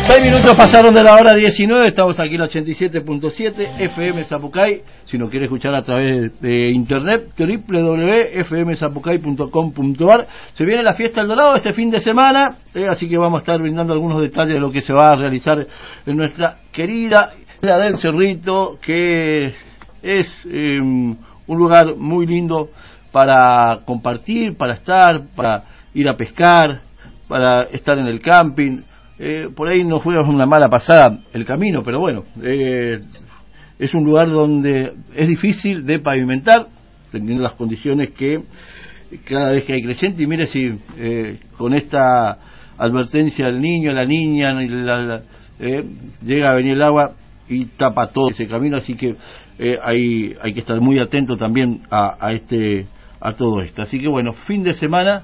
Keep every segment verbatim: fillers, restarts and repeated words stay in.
Seis minutos pasaron de la hora diecinueve, estamos aquí en ochenta y siete punto siete F M Zapucay. Si nos quiere escuchar a través de internet, doble u doble u doble u punto f m zapucay punto com punto a r. Se viene la fiesta del Dorado este fin de semana, eh, así que vamos a estar brindando algunos detalles de lo que se va a realizar en nuestra querida Isla del Cerrito, que es eh, un lugar muy lindo para compartir, para estar, para ir a pescar, para estar en el camping. Eh, por ahí nos fue una mala pasada el camino, pero bueno, eh, es un lugar donde es difícil de pavimentar, teniendo las condiciones que cada vez que hay creciente, y mire si eh, con esta advertencia del niño, la niña, la, la, eh, llega a venir el agua y tapa todo ese camino, así que eh, hay, hay que estar muy atento también a, a este a todo esto. Así que bueno, fin de semana.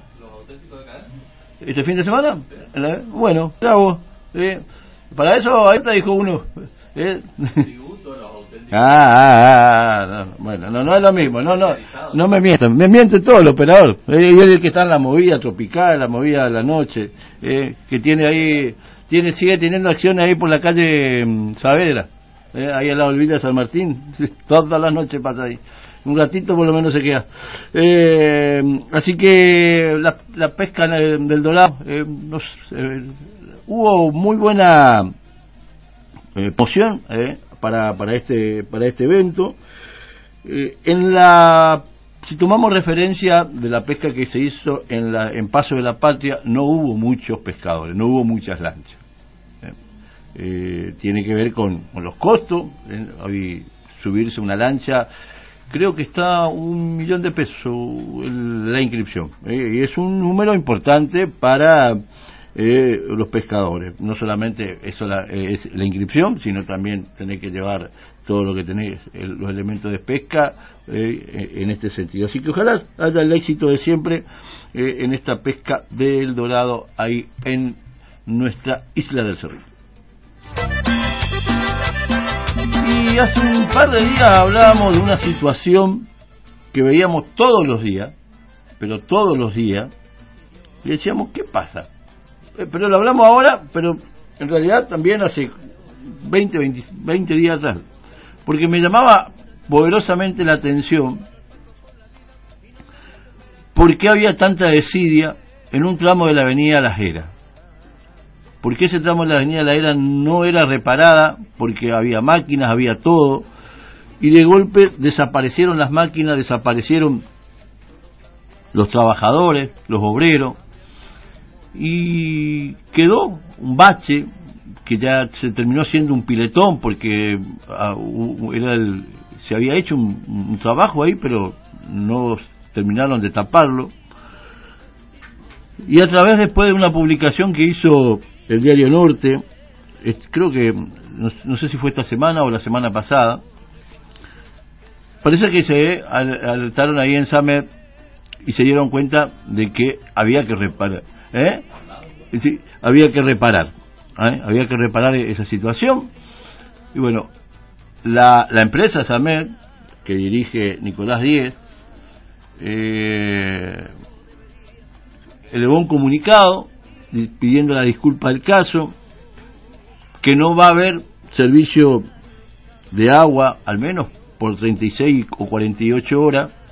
¿Este fin de semana? ¿Eh? Bueno, bravo. ¿Eh? Para eso, ahí te dijo uno. ¿Eh? Ah, ah, ah, no. Bueno, no, no es lo mismo. No, no, no me mientan. Me miente todo el operador. Eh, y el que está en la movida tropical, la movida de la noche, eh, que tiene ahí, tiene sigue teniendo acciones ahí por la calle um, Saavedra, eh, ahí al lado del Villa de San Martín. Todas las noches pasa ahí. Un ratito por lo menos se queda. Eh, así que la, la pesca del Dorado, eh, nos, eh, hubo muy buena eh, poción eh, para para este para este evento. Eh, en la si tomamos referencia de la pesca que se hizo en la en Paso de la Patria, no hubo muchos pescadores, no hubo muchas lanchas. Eh, eh, tiene que ver con, con los costos. Eh, hoy subirse una lancha, creo que está un millón de pesos el, la inscripción, eh, y es un número importante para eh, los pescadores. No solamente eso la, eh, es la inscripción, sino también tener que llevar todo lo que tenés, el, los elementos de pesca eh, en este sentido. Así que ojalá haya el éxito de siempre eh, en esta pesca del Dorado ahí en nuestra Isla del Cerrito. Y hace un par de días hablábamos de una situación que veíamos todos los días, pero todos los días, y decíamos, ¿qué pasa? Eh, pero lo hablamos ahora, pero en realidad también hace veinte, veinte, veinte días atrás, porque me llamaba poderosamente la atención por qué había tanta desidia en un tramo de la avenida Las Heras. Porque ese tramo de la avenida La Era no era reparada, porque había máquinas, había todo, y de golpe desaparecieron las máquinas, desaparecieron los trabajadores, los obreros, y quedó un bache que ya se terminó siendo un piletón, porque era el, se había hecho un, un trabajo ahí, pero no terminaron de taparlo. Y a través después de una publicación que hizo el Diario Norte, creo que no, no sé si fue esta semana o la semana pasada, parece que se alertaron ahí en Samer y se dieron cuenta de que había que reparar, ¿eh? Sí, había que reparar, ¿eh? Había que reparar esa situación. Y bueno, la, la empresa Samer, que dirige Nicolás Díez, eh, elevó un comunicado pidiendo la disculpa del caso, que no va a haber servicio de agua al menos por treinta y seis o cuarenta y ocho horas,